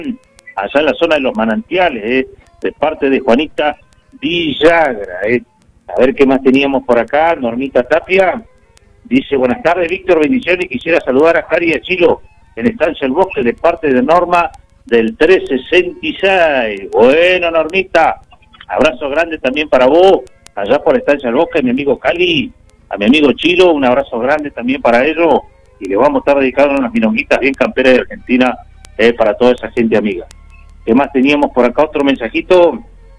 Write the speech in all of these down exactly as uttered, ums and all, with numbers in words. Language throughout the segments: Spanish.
allá en la zona de los manantiales, eh, de parte de Juanita Villagra. Eh. A ver qué más teníamos por acá. Normita Tapia dice: buenas tardes, Víctor, bendiciones. Quisiera saludar a Jari y a Chilo en Estancia El Bosque de parte de Norma del trescientos sesenta y seis. Bueno, Normita, abrazo grande también para vos, allá por Estancia El Bosque, a mi amigo Cali, a mi amigo Chilo, un abrazo grande también para ellos, y le vamos a estar dedicando unas milonguitas bien camperas de Argentina eh, para toda esa gente amiga. ¿Qué más teníamos por acá? Otro mensajito,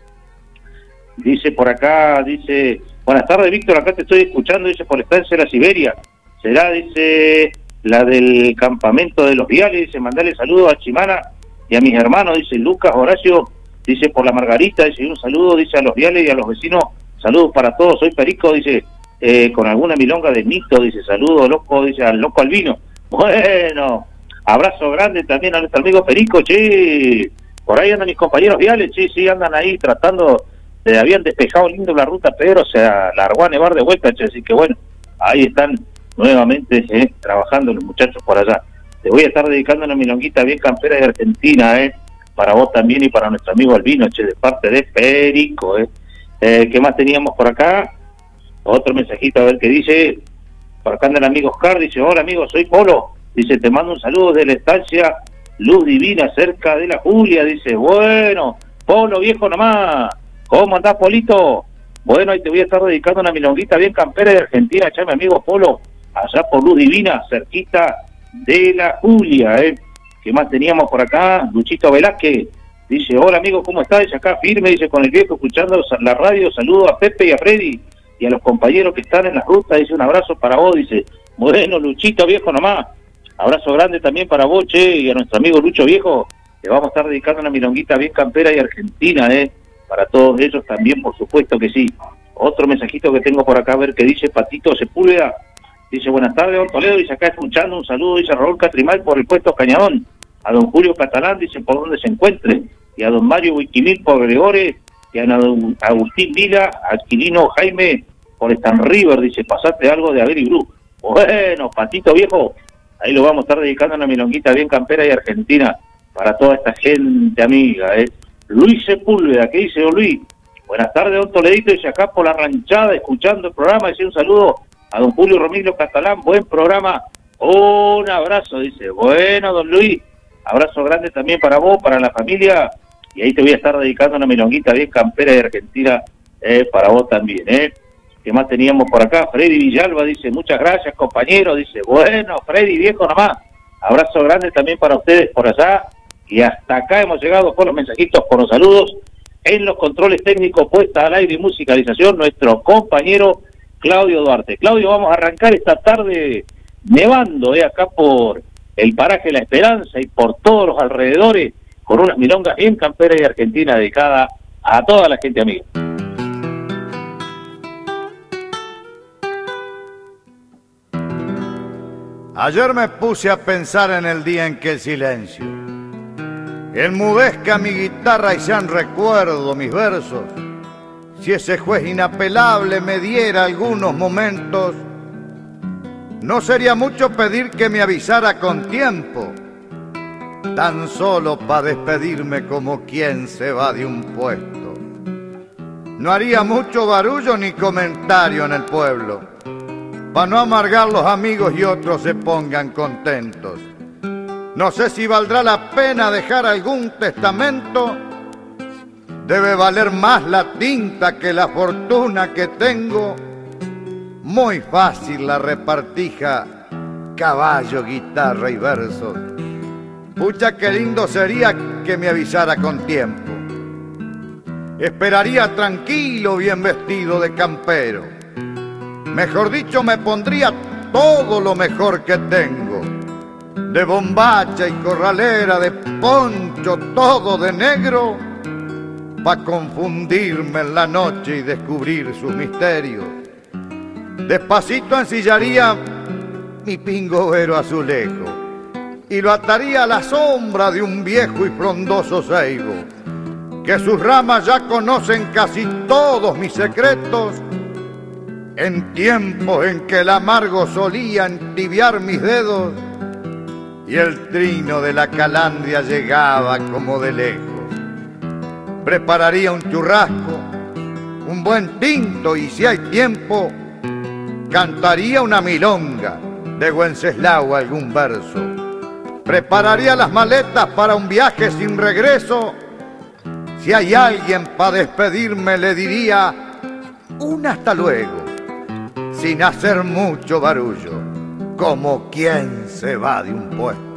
dice por acá, dice: buenas tardes, Víctor, acá te estoy escuchando, dice, por Estancia de la Siberia. Será, dice, la del campamento de los viales, dice, mandale saludos a Chimana y a mis hermanos, dice Lucas, Horacio, dice, por la Margarita, dice, un saludo, dice, a los viales y a los vecinos, saludos para todos, soy Perico, dice, eh, con alguna milonga de mito, dice, saludos, loco, dice, al loco Albino. Bueno, abrazo grande también a nuestro amigo Perico, che, por ahí andan mis compañeros viales, che, sí, andan ahí tratando, eh, habían despejado lindo la ruta, pero se largó a nevar de vuelta, che, así que bueno, ahí están nuevamente eh, trabajando los muchachos por allá. Te voy a estar dedicando una milonguita bien campera de Argentina, eh, para vos también y para nuestro amigo Albino, che, de parte de Perico, eh. Eh, ¿Qué más teníamos por acá? Otro mensajito, a ver qué dice. Por acá anda el amigo Oscar, dice: hola amigo, soy Polo, dice, te mando un saludo desde la estancia Luz Divina, cerca de la Julia, dice, bueno, Polo viejo nomás, ¿cómo andás, Polito? Bueno, ahí te voy a estar dedicando una milonguita bien campera de Argentina, ya mi amigo Polo, allá por Luz Divina, cerquita de la Julia, ¿eh? ¿Qué más teníamos por acá? Luchito Velázquez dice: hola amigo, ¿cómo estás? Dice, acá firme, dice, con el viejo escuchando la radio, saludo a Pepe y a Freddy y a los compañeros que están en la ruta, dice, un abrazo para vos, dice, bueno, Luchito viejo nomás, abrazo grande también para vos, che, y a nuestro amigo Lucho viejo, le vamos a estar dedicando una milonguita bien campera y argentina, eh, para todos ellos también, por supuesto que sí. Otro mensajito que tengo por acá, a ver qué dice Patito Sepúlveda, dice, buenas tardes, don Toledo, dice, acá escuchando, un saludo, dice Raúl Catrimal por el puesto Cañadón, a don Julio Catalán, dice, por donde se encuentre, y a don Mario Wikimil por Gregores, y a don Agustín Vila, a Quirino Jaime por Stan River, dice, pasate algo de Averi Bru. Bueno, Patito viejo, ahí lo vamos a estar dedicando a una milonguita bien campera y argentina, para toda esta gente amiga, ¿eh? Luis Sepúlveda, ¿qué dice don Luis? Buenas tardes, don Toledito, dice, acá por la ranchada, escuchando el programa, dice, un saludo a don Julio Romilio Catalán, buen programa, un abrazo, dice, bueno, don Luis, abrazo grande también para vos, para la familia, y ahí te voy a estar dedicando una milonguita bien campera de Argentina, eh, para vos también, ¿eh? ¿Qué más teníamos por acá? Freddy Villalba dice, muchas gracias, compañero, dice, bueno, Freddy, viejo nomás, abrazo grande también para ustedes por allá, y hasta acá hemos llegado con los mensajitos, con los saludos, en los controles técnicos, puesta al aire y musicalización, nuestro compañero Claudio Duarte. Claudio, vamos a arrancar esta tarde nevando, eh, acá por el paraje La Esperanza y por todos los alrededores, con unas milongas bien camperas y argentina dedicada a toda la gente amiga. Ayer me puse a pensar en el día en que el silencio enmudezca mi guitarra y sean recuerdo mis versos. Si ese juez inapelable me diera algunos momentos, no sería mucho pedir que me avisara con tiempo, tan solo para despedirme como quien se va de un puesto. No haría mucho barullo ni comentario en el pueblo, para no amargar los amigos y otros se pongan contentos. No sé si valdrá la pena dejar algún testamento, debe valer más la tinta que la fortuna que tengo. Muy fácil la repartija, caballo, guitarra y versos. Pucha, qué lindo sería que me avisara con tiempo. Esperaría tranquilo, bien vestido de campero. Mejor dicho, me pondría todo lo mejor que tengo, de bombacha y corralera, de poncho, todo de negro, pa' confundirme en la noche y descubrir sus misterios. Despacito ensillaría mi pingüero azulejo y lo ataría a la sombra de un viejo y frondoso ceibo, que sus ramas ya conocen casi todos mis secretos, en tiempos en que el amargo solía entibiar mis dedos y el trino de la calandria llegaba como de lejos. Prepararía un churrasco, un buen tinto y si hay tiempo, cantaría una milonga, de Wenceslao algún verso. Prepararía las maletas para un viaje sin regreso. Si hay alguien para despedirme le diría un hasta luego, sin hacer mucho barullo, como quien se va de un puesto.